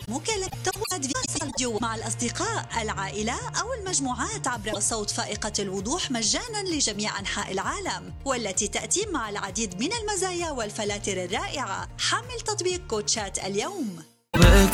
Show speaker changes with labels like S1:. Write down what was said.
S1: مكالمة فيديو مع الأصدقاء، العائلة أو المجموعات عبر صوت فائقة الوضوح مجانا لجميع أنحاء العالم، والتي تأتي مع العديد من المزايا والفلاتر الرائعة. حمل تطبيق كوتشات اليوم.